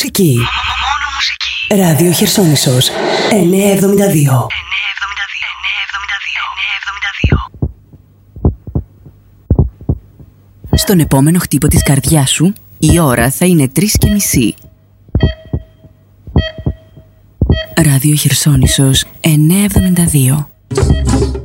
μουσική. Ράδιο Χερσόνησος 972. Στον επόμενο χτύπο της καρδιάς σου, η ώρα θα είναι 3:30. Ράδιο Χερσόνησος 972.